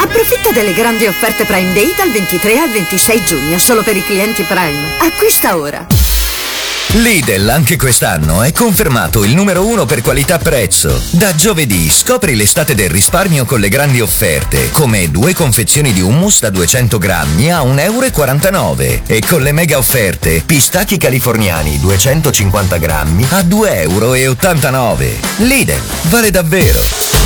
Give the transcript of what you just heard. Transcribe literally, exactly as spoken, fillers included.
Approfitta delle grandi offerte Prime Day dal ventitré al ventisei giugno, solo per i clienti Prime. Acquista ora. Lidl anche quest'anno è confermato il numero uno per qualità-prezzo. Da giovedì scopri l'estate del risparmio con le grandi offerte, come due confezioni di hummus da duecento grammi a un euro e quarantanove e con le mega offerte pistacchi californiani duecentocinquanta grammi a due euro e ottantanove. Lidl, vale davvero!